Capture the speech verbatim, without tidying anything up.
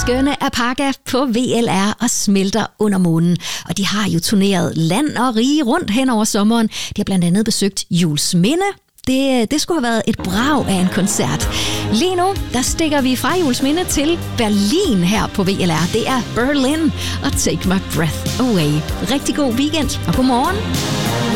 skønne Apaga på V L R og smelter under månen. Og de har jo turneret land og rige rundt hen over sommeren. De har blandt andet besøgt Juelsminde. Det, det skulle have været et brag af en koncert. Lige nu, der stikker vi fra Juelsminde til Berlin her på V L R. Det er Berlin og Take My Breath Away. Rigtig god weekend og god morgen.